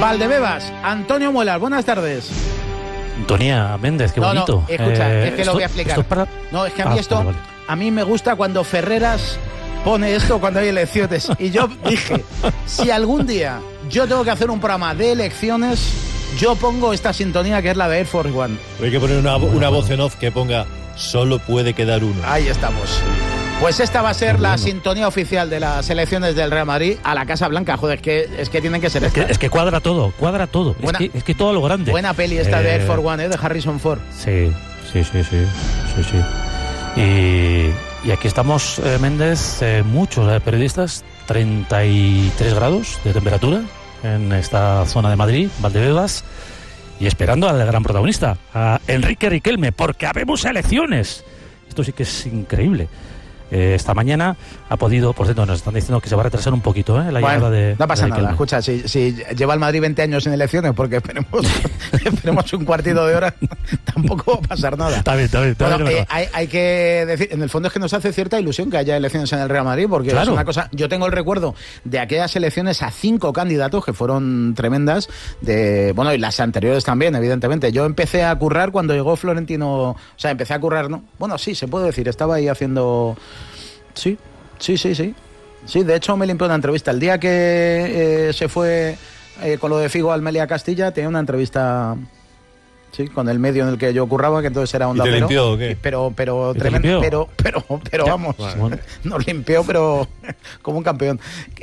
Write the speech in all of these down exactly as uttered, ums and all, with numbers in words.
Valdebebas, Antonio Muelas, buenas tardes. Antonia Méndez, qué no, bonito. No, escucha, eh, es que esto, lo voy a explicar. Esto para... No, es que a mí ah, esto, vale, vale. a mí me gusta cuando Ferreras pone esto cuando hay elecciones. Y yo dije, si algún día yo tengo que hacer un programa de elecciones, yo pongo esta sintonía que es la de Air Force One. Hay que poner una, una voz en off que ponga solo puede quedar uno. Ahí estamos. Pues esta va a ser la sintonía oficial de las elecciones del Real Madrid a la Casa Blanca. Joder, es que, es que tienen que ser es estas. que, es que cuadra todo, cuadra todo. Buena, es, que, es que todo lo grande. Buena peli esta eh, de Air Force One, ¿eh? De Harrison Ford. Sí, sí, sí, sí, sí, sí. Y, y aquí estamos, eh, Méndez, eh, muchos eh, periodistas, treinta y tres grados de temperatura en esta zona de Madrid, Valdebebas, y esperando al gran protagonista, a Enrique Riquelme, porque habemos elecciones. Esto sí que es increíble. Eh, esta mañana ha podido, por cierto, nos están diciendo que se va a retrasar un poquito, ¿eh? La bueno, llegada de. No pasa de nada, escucha, si, si lleva el Madrid veinte años en elecciones, porque esperemos, esperemos un cuartito de hora, tampoco va a pasar nada. Está bien, está bien. Está bueno, bien eh, hay, hay que decir, en el fondo es que nos hace cierta ilusión que haya elecciones en el Real Madrid, porque claro. Es una cosa. Yo tengo el recuerdo de aquellas elecciones a cinco candidatos que fueron tremendas, de bueno, y las anteriores también, evidentemente. Yo empecé a currar cuando llegó Florentino, o sea, empecé a currar, ¿no? Bueno, sí, se puede decir, estaba ahí haciendo. Sí, sí, sí, sí. Sí, de hecho me limpió una entrevista. El día que eh, se fue eh, con lo de Figo al Melia Castilla, tenía una entrevista, sí, con el medio en el que yo curraba, que entonces era Onda ¿Y te Cero. limpió o qué? Pero, pero, tremendo, pero, pero, pero vamos, bueno. Nos limpió, pero como un campeón.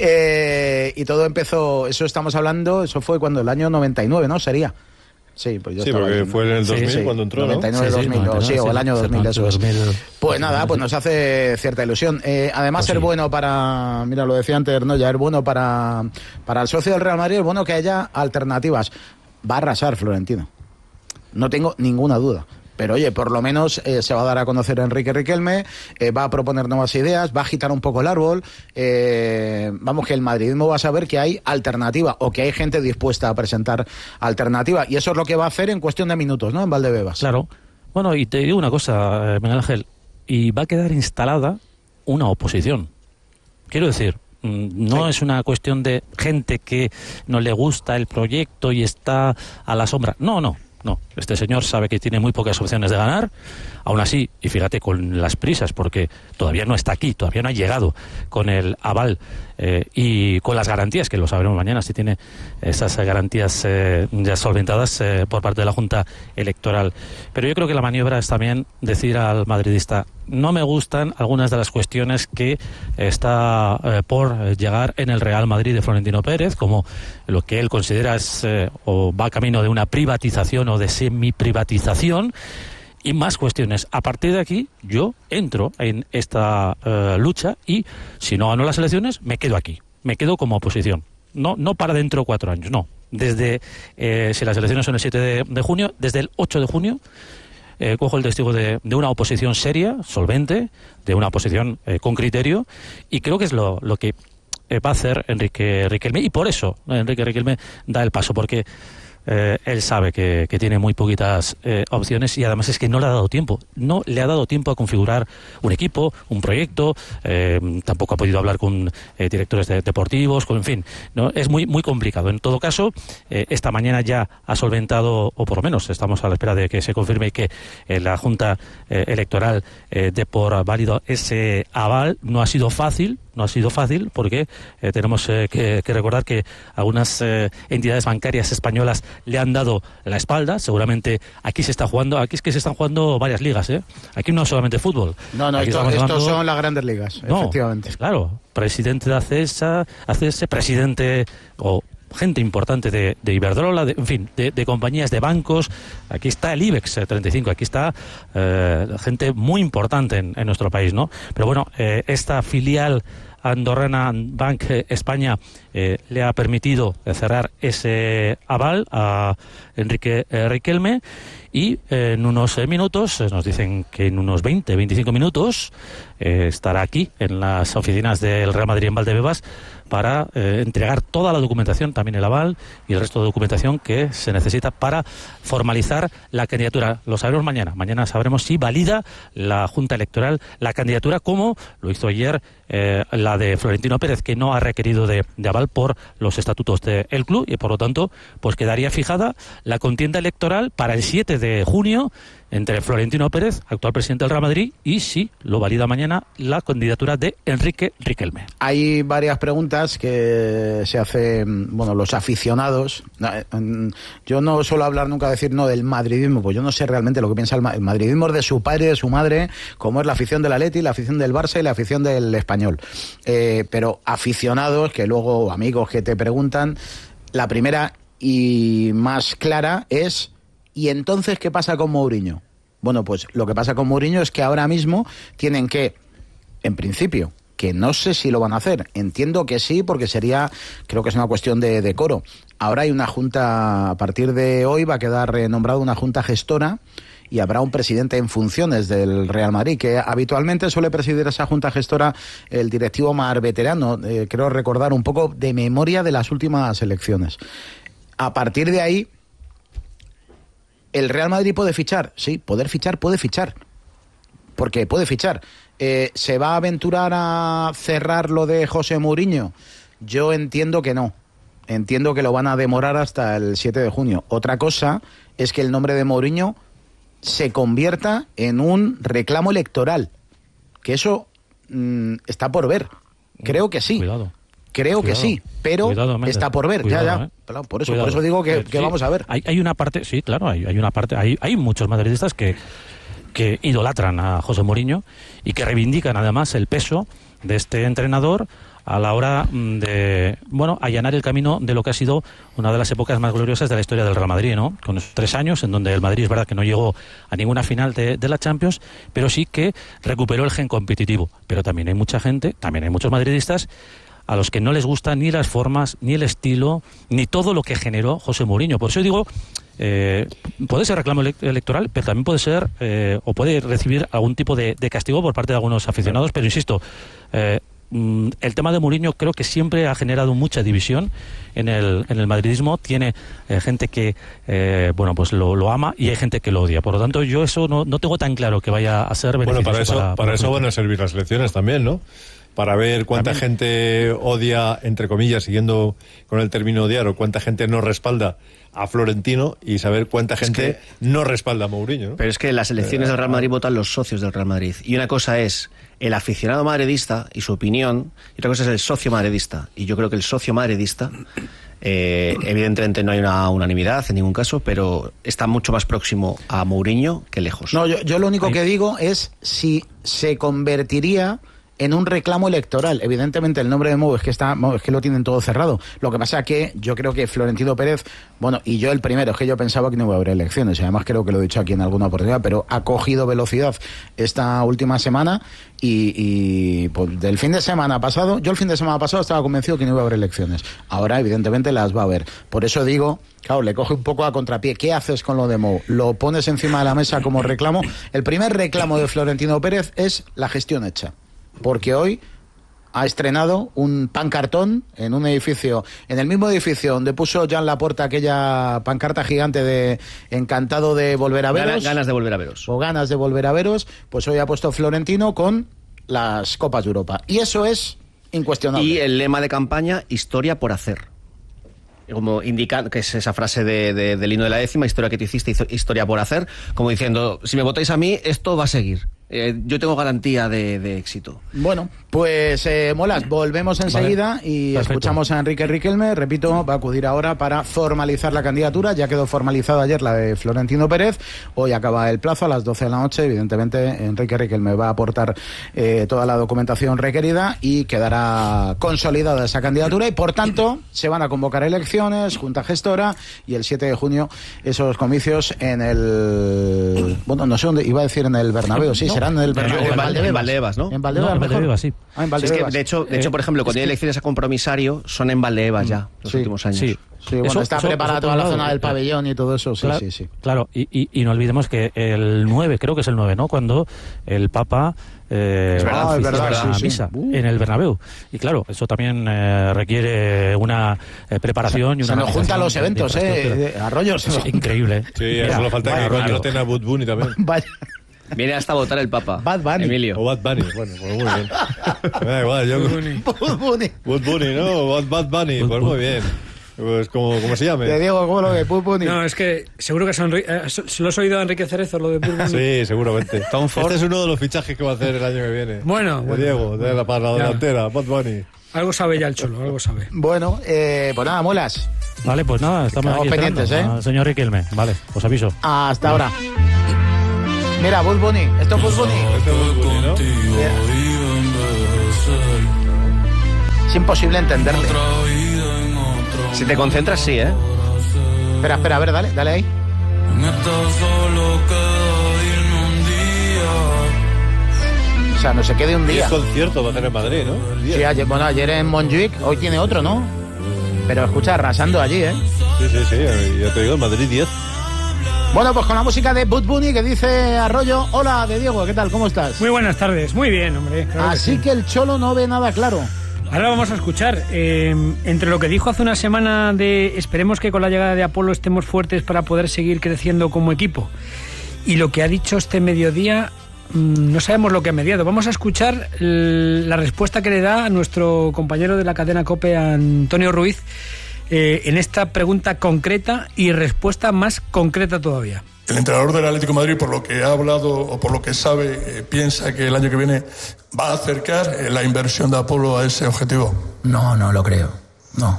Eh, y todo empezó, eso estamos hablando, eso fue cuando el año noventa y nueve, ¿no? Sería. Sí, pues yo sí, porque diciendo. fue en el dos mil sí, sí. Cuando entró, noventa y nueve, ¿no? dos mil, sí, sí, o, sí, o el año dos mil, eso es. Pues nada, pues nos hace cierta ilusión. Eh, además, pues ser sí. bueno para, mira, lo decía antes, ¿no? Ya es bueno para, para el socio del Real Madrid, es bueno que haya alternativas. Va a arrasar Florentino, no tengo ninguna duda. Pero oye, por lo menos eh, se va a dar a conocer a Enrique Riquelme, eh, va a proponer nuevas ideas, va a agitar un poco el árbol. Eh, vamos, que el madridismo va a saber que hay alternativa o que hay gente dispuesta a presentar alternativa. Y eso es lo que va a hacer en cuestión de minutos, ¿no? En Valdebebas. Claro. Bueno, y te digo una cosa, Miguel Ángel, y va a quedar instalada una oposición. Quiero decir, no sí. es una cuestión de gente que no le gusta el proyecto y está a la sombra. No, no. No, este señor sabe que tiene muy pocas opciones de ganar, aún así, y fíjate con las prisas, porque todavía no está aquí, todavía no ha llegado con el aval eh, y con las garantías, que lo sabremos mañana, si tiene esas garantías eh, ya solventadas eh, por parte de la Junta Electoral. Pero yo creo que la maniobra es también decir al madridista, no me gustan algunas de las cuestiones que está eh, por llegar en el Real Madrid de Florentino Pérez, como lo que él considera es eh, o va camino de una privatización o de semi-privatización y más cuestiones. A partir de aquí yo entro en esta uh, lucha y si no gano las elecciones me quedo aquí, me quedo como oposición. No, no para dentro de cuatro años, no. Desde, eh, si las elecciones son el siete de, de junio, desde el ocho de junio eh, cojo el testigo de, de una oposición seria, solvente, de una oposición eh, con criterio y creo que es lo, lo que eh, va a hacer Enrique Riquelme y por eso Enrique Riquelme da el paso, porque Eh, él sabe que, que tiene muy poquitas eh, opciones y además es que no le ha dado tiempo, no le ha dado tiempo a configurar un equipo, un proyecto, eh, tampoco ha podido hablar con eh, directores de, deportivos, con, en fin, no es muy muy complicado. En todo caso, eh, esta mañana ya ha solventado, o por lo menos estamos a la espera de que se confirme y que eh, la Junta eh, Electoral eh, dé por válido ese aval. No ha sido fácil, no ha sido fácil porque eh, tenemos eh, que, que recordar que algunas eh, entidades bancarias españolas le han dado la espalda. Seguramente aquí se está jugando, aquí es que se están jugando varias ligas, ¿eh? Aquí no solamente fútbol. No, no, esto, estos jugando... son las grandes ligas, no, efectivamente. Claro, presidente de ACESA, ACESA, presidente o gente importante de, de Iberdrola, de, en fin, de, de compañías de bancos. Aquí está el IBEX treinta y cinco, aquí está eh, gente muy importante en, en nuestro país, ¿no? Pero bueno, eh, esta filial Andorrana Bank España eh, le ha permitido cerrar ese aval a Enrique eh, Riquelme y eh, en unos eh, minutos, eh, nos dicen que en unos veinte, veinticinco minutos, eh, estará aquí en las oficinas del Real Madrid en Valdebebas para eh, entregar toda la documentación, también el aval y el resto de documentación que se necesita para formalizar la candidatura. Lo sabremos mañana. Mañana sabremos si valida la Junta Electoral la candidatura, como lo hizo ayer eh, la de Florentino Pérez, que no ha requerido de, de aval por los estatutos del club, y por lo tanto pues quedaría fijada la contienda electoral para el siete de junio entre Florentino Pérez, actual presidente del Real Madrid, y, si lo valida mañana, la candidatura de Enrique Riquelme. Hay varias preguntas que se hacen, bueno, los aficionados. Yo no suelo hablar nunca, decir no del madridismo, pues yo no sé realmente lo que piensa el, el madridismo es de su padre y de su madre, como es la afición del Atleti, la afición del Barça y la afición del Español. Eh, pero aficionados, que luego amigos que te preguntan, la primera y más clara es: ¿y entonces qué pasa con Mourinho? Bueno, pues lo que pasa con Mourinho es que ahora mismo tienen que, en principio, que no sé si lo van a hacer, entiendo que sí, porque sería, creo que es una cuestión de decoro. Ahora hay una junta, a partir de hoy va a quedar nombrada una junta gestora y habrá un presidente en funciones del Real Madrid, que habitualmente suele presidir esa junta gestora el directivo más veterano, eh, creo recordar un poco de memoria de las últimas elecciones. A partir de ahí, ¿el Real Madrid puede fichar? Sí, poder fichar, puede fichar. Porque puede fichar. Eh, ¿Se va a aventurar a cerrar lo de José Mourinho? Yo entiendo que no. Entiendo que lo van a demorar hasta el siete de junio. Otra cosa es que el nombre de Mourinho se convierta en un reclamo electoral. Que eso mmm, está por ver. Creo que sí. Cuidado. Creo Cuidado, que sí, pero cuidado, está por ver, cuidado, ya, ya. ¿eh? Claro, por eso, Cuidado. por eso digo que, Eh, que sí, vamos a ver. Hay, hay una parte, sí, claro, hay, hay una parte, hay, hay muchos madridistas que, que idolatran a José Mourinho y que reivindican además el peso de este entrenador a la hora de, bueno, allanar el camino de lo que ha sido una de las épocas más gloriosas de la historia del Real Madrid, ¿no? Con esos tres años en donde el Madrid es verdad que no llegó a ninguna final de, de la Champions, pero sí que recuperó el gen competitivo. Pero también hay mucha gente, también hay muchos madridistas a los que no les gustan ni las formas, ni el estilo, ni todo lo que generó José Mourinho. Por eso digo, eh, puede ser reclamo ele- electoral, pero también puede ser, eh, o puede recibir algún tipo de, de castigo por parte de algunos aficionados, pero insisto, eh, el tema de Mourinho creo que siempre ha generado mucha división en el, en el madridismo. Tiene eh, gente que eh, bueno pues lo, lo ama y hay gente que lo odia. Por lo tanto, yo eso no, no tengo tan claro que vaya a ser beneficioso. Bueno, para eso, para, para eso van a servir las elecciones también, ¿no? Para ver cuánta también gente odia, entre comillas, siguiendo con el término odiar, o cuánta gente no respalda a Florentino, y saber cuánta gente es que, no respalda a Mourinho, ¿no? Pero es que en las elecciones del Real Madrid votan los socios del Real Madrid. Y una cosa es el aficionado madridista y su opinión, y otra cosa es el socio madridista. Y yo creo que el socio madridista, eh, evidentemente no hay una unanimidad en ningún caso, pero está mucho más próximo a Mourinho que lejos. No, yo, yo lo único que digo es si se convertiría en un reclamo electoral. Evidentemente el nombre de Mou es que está, es que lo tienen todo cerrado. Lo que pasa es que yo creo que Florentino Pérez, bueno, y yo el primero, es que yo pensaba que no iba a haber elecciones, y además creo que lo he dicho aquí en alguna oportunidad, pero ha cogido velocidad esta última semana y, y pues, del fin de semana pasado, yo el fin de semana pasado estaba convencido que no iba a haber elecciones. Ahora evidentemente las va a haber. Por eso digo, claro, le coge un poco a contrapié. ¿Qué haces con lo de Mou? ¿Lo pones encima de la mesa como reclamo? El primer reclamo de Florentino Pérez es la gestión hecha. Porque hoy ha estrenado un pancartón en un edificio, en el mismo edificio donde puso Joan Laporta aquella pancarta gigante de encantado de volver a veros. Ganas, ganas de volver a veros. O ganas de volver a veros, pues hoy ha puesto Florentino con las Copas de Europa. Y eso es incuestionable. Y el lema de campaña, historia por hacer. Como indica, que es esa frase de, de, del himno de la décima, historia que te hiciste, historia por hacer, como diciendo, si me votáis a mí, esto va a seguir. Eh, yo tengo garantía de, de éxito. Bueno, pues eh, Molas, volvemos enseguida, vale, y perfecto. Escuchamos a Enrique Riquelme. Repito, va a acudir ahora para formalizar la candidatura. Ya quedó formalizada ayer la de Florentino Pérez. Hoy acaba el plazo a las doce de la noche. Evidentemente, Enrique Riquelme va a aportar eh, toda la documentación requerida y quedará consolidada esa candidatura. Y por tanto, se van a convocar elecciones, junta gestora, y el siete de junio esos comicios en el... Bueno, no sé dónde iba a decir, en el Bernabéu. Sí, no, será en el Bernabéu, en, en Valdebebas, Valdebebas, Valdebebas, ¿no? En Valdebebas, no, en Valdebebas, sí. Ah, en Sí, Valdebebas. es que, de hecho, de hecho Eh, por ejemplo, cuando hay es que- elecciones a compromisario, son en Valdebebas ya, los Sí, últimos años. Sí. Sí, bueno, Eso- está eso- preparada eso toda por la un zona lado, del claro. pabellón y todo eso, sí, Claro, sí, sí. Claro, y, y, y no olvidemos que el nueve, creo que es el nueve, ¿no? Cuando el Papa eh, Es verdad, va a es verdad, oficiar la sí, sí. misa Uh. en el Bernabéu. Y claro, eso también eh, requiere una eh, preparación y Se una nos juntan organización los de- eventos, de ¿eh? infraestructura. De- Arroyos. Es increíble. ¿eh? Sí, Mira, solo falta que Arroyo. anoten a Bud Bunny también. Vaya. Viene hasta a votar el Papa. Bad Bunny. Emilio. O Bad Bunny, bueno, pues muy bien. Me da igual, yo... Bud Bunny. Bud Bunny, ¿no? Bad, Bad Bunny, pues muy bien. Pues como, como se llame. Te digo, ¿cómo lo ve? Bud Bunny. No, es que seguro que son, eh, se lo has oído a Enrique Cerezo, lo de Burgund. Sí, seguramente. Tom Ford. Este es uno de los fichajes que va a hacer el año que viene. Bueno, De bueno. Diego, de la, para la Ya. delantera, Bad Bunny. Algo sabe ya el Cholo, algo sabe. Bueno, eh, pues nada, muelas. Vale, pues nada, estamos Quedamos aquí esperando pendientes, ¿eh? al señor Riquelme. Vale, os aviso. Hasta ahora. Mira, Bud Bunny. Esto es Bud Bunny. Este es Bud Bunny, ¿no? Es imposible entenderle. Si te concentras, sí, ¿eh? Espera, espera, a ver, dale, dale ahí. O sea, no se quede un Y día. es concierto va a hacer en Madrid, ¿no? Sí, ayer, bueno, ayer en Montjuic, hoy tiene otro, ¿no? Pero escucha, arrasando allí, ¿eh? Sí, sí, sí, ya te digo, en Madrid diez. Bueno, pues con la música de Bud Bunny que dice Arroyo, hola, de Diego, ¿qué tal? ¿Cómo estás? Muy buenas tardes, muy bien, hombre. claro que Así sí. que el Cholo no ve nada claro. Ahora vamos a escuchar, eh, entre lo que dijo hace una semana de esperemos que con la llegada de Apolo estemos fuertes para poder seguir creciendo como equipo, y lo que ha dicho este mediodía, mmm, no sabemos lo que ha mediado. Vamos a escuchar l- la respuesta que le da a nuestro compañero de la cadena COPE, Antonio Ruiz, eh, en esta pregunta concreta y respuesta más concreta todavía. El entrenador del Atlético de Madrid, por lo que ha hablado o por lo que sabe, eh, piensa que el año que viene va a acercar eh, la inversión de Apolo a ese objetivo. No, no lo creo. No.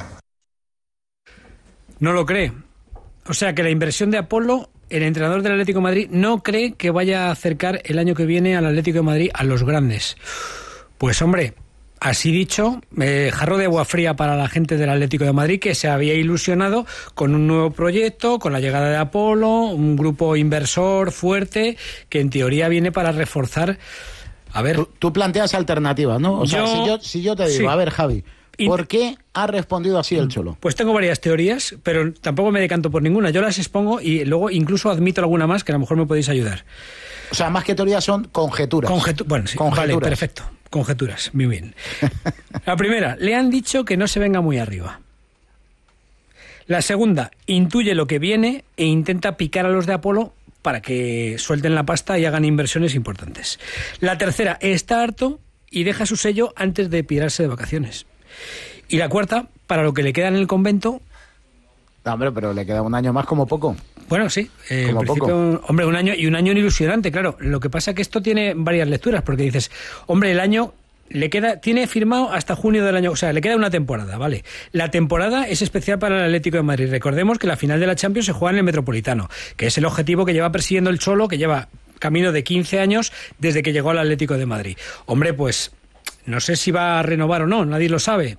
No lo cree. O sea que la inversión de Apolo, el entrenador del Atlético de Madrid no cree que vaya a acercar el año que viene al Atlético de Madrid a los grandes. Pues hombre, así dicho, eh, jarro de agua fría para la gente del Atlético de Madrid, que se había ilusionado con un nuevo proyecto, con la llegada de Apolo, un grupo inversor fuerte que en teoría viene para reforzar. A ver, Tú, tú planteas alternativas, ¿no? O sea, Yo- si, yo, si yo te digo, sí. a ver, Javi, Y- ¿por qué ha respondido así el Cholo? pues tengo varias teorías, pero tampoco me decanto por ninguna. Yo las expongo y luego incluso admito alguna más que a lo mejor me podéis ayudar. O sea, más que teorías son conjeturas. Conjetu- bueno, sí, vale, Conjeturas. perfecto. Conjeturas, muy bien. La primera, le han dicho que no se venga muy arriba. La segunda, intuye lo que viene e intenta picar a los de Apolo para que suelten la pasta y hagan inversiones importantes. La tercera, está harto y deja su sello antes de pirarse de vacaciones. Y la cuarta, para lo que le queda en el convento, No, hombre, pero le queda un año más como poco. bueno, sí, eh, en Como principio, hombre, un año y un año ilusionante, claro. Lo que pasa es que esto tiene varias lecturas, porque dices, hombre, el año le queda, tiene firmado hasta junio del año, o sea, le queda una temporada, ¿vale? La temporada es especial para el Atlético de Madrid. Recordemos que la final de la Champions se juega en el Metropolitano, que es el objetivo que lleva persiguiendo el Cholo, que lleva camino de quince años desde que llegó al Atlético de Madrid. Hombre, pues no sé si va a renovar o no, nadie lo sabe.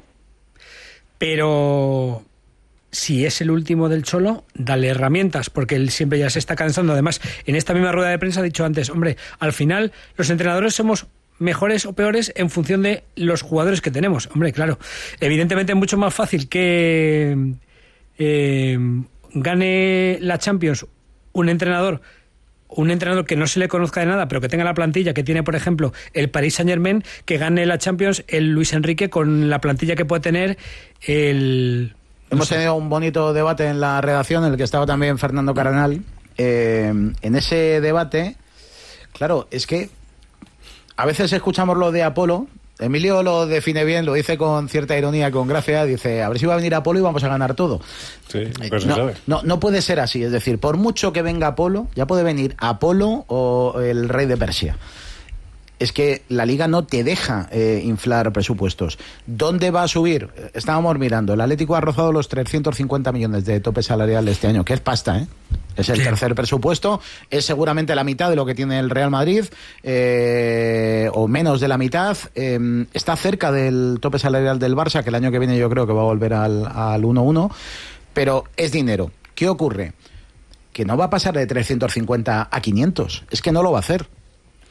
Pero si es el último del Cholo, dale herramientas, porque él siempre ya se está cansando. Además, en esta misma rueda de prensa ha dicho antes, hombre, al final los entrenadores somos mejores o peores en función de los jugadores que tenemos. Hombre, claro, evidentemente es mucho más fácil que eh, gane la Champions un entrenador un entrenador que no se le conozca de nada, pero que tenga la plantilla que tiene, por ejemplo, el Paris Saint-Germain, que gane la Champions el Luis Enrique con la plantilla que puede tener el... Hemos tenido un bonito debate en la redacción, en el que estaba también Fernando Cardenal. Eh, en ese debate, claro, es que a veces escuchamos lo de Apolo. Emilio lo define bien, lo dice con cierta ironía, con gracia. Dice, a ver si va a venir Apolo y vamos a ganar todo. Sí, nunca se no, sabe. no, no puede ser así. Es decir, por mucho que venga Apolo, ya puede venir Apolo o el rey de Persia. Es que la Liga no te deja eh, inflar presupuestos. ¿Dónde va a subir? Estábamos mirando. El Atlético ha rozado los trescientos cincuenta millones de tope salarial este año, que es pasta, ¿eh? Es el Sí. tercer presupuesto. Es seguramente la mitad de lo que tiene el Real Madrid, eh, o menos de la mitad. Eh, está cerca del tope salarial del Barça, que el año que viene yo creo que va a volver al, al uno uno. Pero es dinero. ¿Qué ocurre? Que no va a pasar de trescientos cincuenta a quinientos. Es que no lo va a hacer.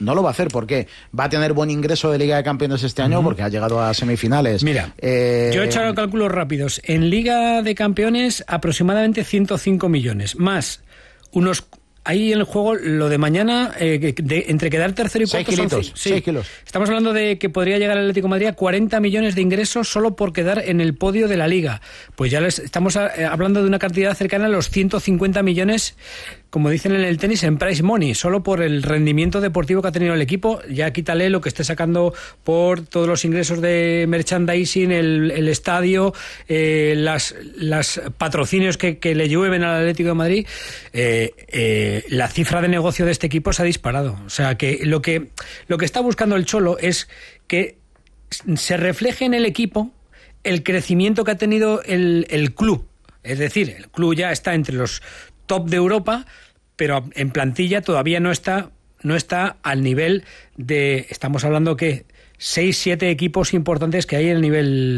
no lo va a hacer. ¿Por qué? Va a tener buen ingreso de Liga de Campeones este año uh-huh. porque ha llegado a semifinales. Mira, eh... yo he echado cálculos rápidos. En Liga de Campeones aproximadamente ciento cinco millones, más unos... Ahí en el juego, lo de mañana, eh, de, entre quedar tercero y cuarto... Seis kilitos, son, sí, seis kilos. Estamos hablando de que podría llegar el Atlético de Madrid a cuarenta millones de ingresos solo por quedar en el podio de la Liga. Pues ya les estamos a, eh, hablando de una cantidad cercana a los ciento cincuenta millones, como dicen en el tenis, en prize money, solo por el rendimiento deportivo que ha tenido el equipo. Ya quítale lo que esté sacando por todos los ingresos de merchandising, el, el estadio, eh, las, las patrocinios que, que le llueven al Atlético de Madrid. Eh, eh, la cifra de negocio de este equipo se ha disparado. O sea, que lo que, lo que está buscando el Cholo es que se refleje en el equipo el crecimiento que ha tenido el, el club. Es decir, el club ya está entre los top de Europa, pero en plantilla todavía no está no está al nivel de, estamos hablando que seis, siete equipos importantes que hay en el nivel